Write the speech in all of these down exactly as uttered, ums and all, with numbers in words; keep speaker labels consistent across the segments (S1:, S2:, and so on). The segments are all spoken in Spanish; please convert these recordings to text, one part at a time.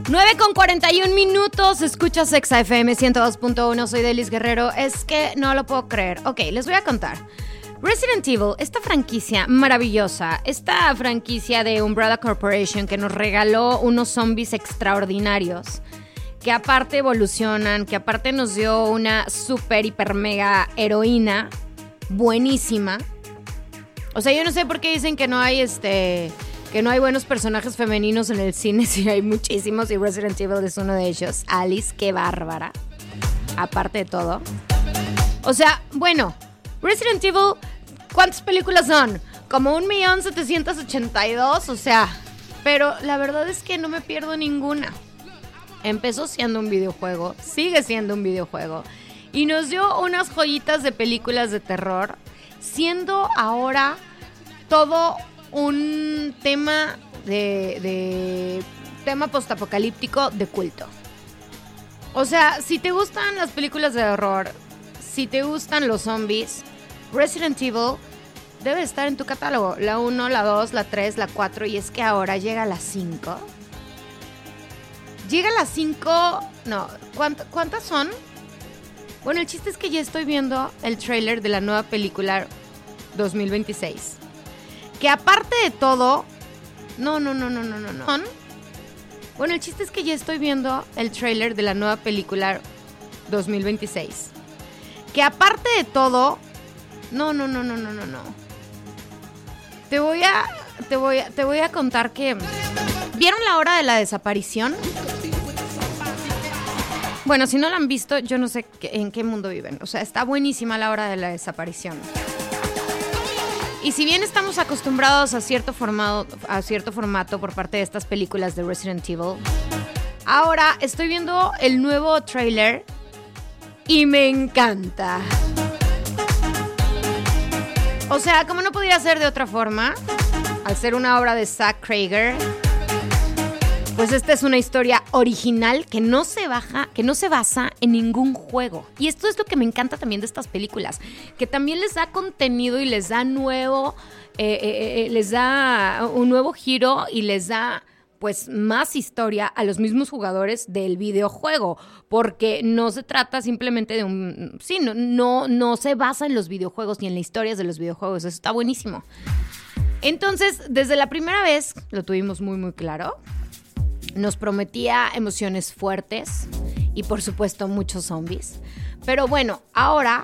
S1: nueve con cuarenta y un minutos, escuchas Exa F M ciento dos punto uno, soy Delis Guerrero. Es que no lo puedo creer. Ok, les voy a contar. Resident Evil, esta franquicia maravillosa, esta franquicia de Umbrella Corporation que nos regaló unos zombies extraordinarios, que aparte evolucionan, que aparte nos dio una super, hiper, mega heroína buenísima. O sea, yo no sé por qué dicen que no hay este... que no hay buenos personajes femeninos en el cine, sí hay muchísimos, y Resident Evil es uno de ellos. Alice, qué bárbara, aparte de todo. O sea, bueno, Resident Evil, ¿cuántas películas son? Como un millón setecientos ochenta y dos, o sea, pero la verdad es que no me pierdo ninguna. Empezó siendo un videojuego, sigue siendo un videojuego, y nos dio unas joyitas de películas de terror, siendo ahora todo un tema de, de tema postapocalíptico de culto. O sea, si te gustan las películas de horror, si te gustan los zombies, Resident Evil debe estar en tu catálogo. La uno, la dos, la tres, la cuatro, y es que ahora llega la cinco. Llega la cinco, no, ¿cuánt, ¿cuántas son? Bueno, el chiste es que ya estoy viendo el tráiler de la nueva película dos mil veintiséis. Que aparte de todo... No, no, no, no, no, no, no. Bueno, el chiste es que ya estoy viendo el tráiler de la nueva película dos mil veintiséis. Que aparte de todo... No, no, no, no, no, no, no. Te voy a... Te voy a, te voy a contar que... ¿Vieron La Hora de la Desaparición? Bueno, si no la han visto, yo no sé qué, en qué mundo viven. O sea, está buenísima La Hora de la Desaparición. Y si bien estamos acostumbrados a cierto formato, a cierto formato por parte de estas películas de Resident Evil, ahora estoy viendo el nuevo tráiler y me encanta. O sea, como no podría ser de otra forma, al ser una obra de Zack Cregger, pues esta es una historia original que no se baja, que no se basa en ningún juego. Y esto es lo que me encanta también de estas películas, que también les da contenido y les da nuevo, eh, eh, eh, les da un nuevo giro y les da pues más historia a los mismos jugadores del videojuego, porque no se trata simplemente de un... Sí, no, no, no se basa en los videojuegos ni en las historias de los videojuegos. Eso está buenísimo. Entonces, desde la primera vez lo tuvimos muy, muy claro. Nos prometía emociones fuertes y, por supuesto, muchos zombies. Pero bueno, ahora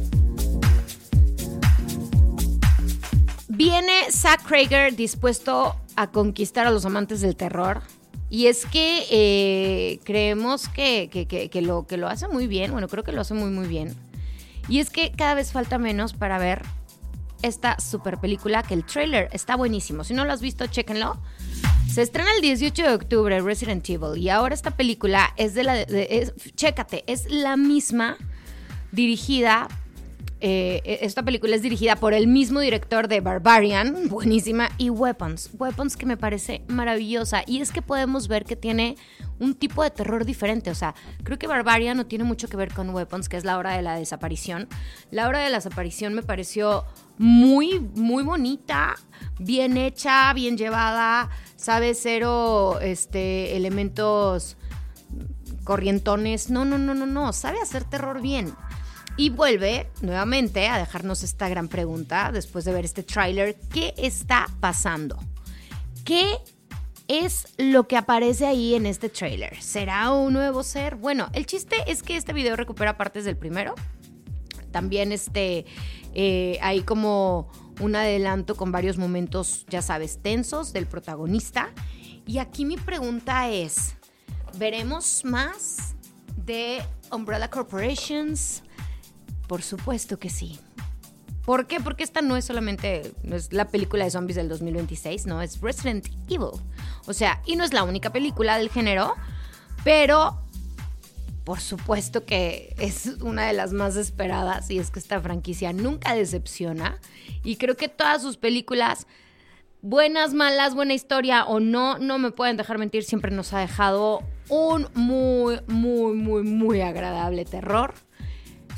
S1: viene Zack Cregger dispuesto a conquistar a los amantes del terror. Y es que eh, creemos que, que, que, que, lo, que lo hace muy bien. Bueno, creo que lo hace muy, muy bien. Y es que cada vez falta menos para ver esta super película, que el tráiler está buenísimo. Si no lo has visto, chéquenlo. Se estrena el dieciocho de octubre Resident Evil, y ahora esta película es de la... De, de, es, chécate, es la misma dirigida... Eh, esta película es dirigida por el mismo director de Barbarian, buenísima, y Weapons. Weapons, que me parece maravillosa. Y es que podemos ver que tiene un tipo de terror diferente. O sea, creo que Barbarian no tiene mucho que ver con Weapons, que es La Hora de la Desaparición. La Hora de la Desaparición me pareció muy, muy bonita, bien hecha, bien llevada. Sabe, cero este, elementos corrientones. No, no, no, no, no. Sabe hacer terror bien. Y vuelve nuevamente a dejarnos esta gran pregunta después de ver este tráiler. ¿Qué está pasando? ¿Qué es lo que aparece ahí en este tráiler? ¿Será un nuevo ser? Bueno, el chiste es que este video recupera partes del primero. También este, eh, hay como un adelanto con varios momentos, ya sabes, tensos del protagonista. Y aquí mi pregunta es, ¿veremos más de Umbrella Corporations? Por supuesto que sí. ¿Por qué? Porque esta no es solamente no es la película de zombies del dos mil veintiséis, no, es Resident Evil. O sea, y no es la única película del género, pero por supuesto que es una de las más esperadas, y es que esta franquicia nunca decepciona, y creo que todas sus películas, buenas, malas, buena historia o no, no me pueden dejar mentir, siempre nos ha dejado un muy, muy, muy, muy agradable terror.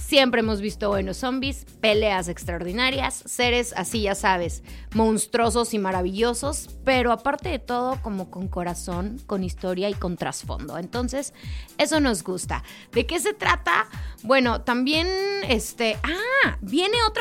S1: Siempre hemos visto buenos zombies, peleas extraordinarias, seres así, ya sabes, monstruosos y maravillosos, pero aparte de todo, como con corazón, con historia y con trasfondo. Entonces, eso nos gusta. ¿De qué se trata? Bueno, también, este, ah, viene otra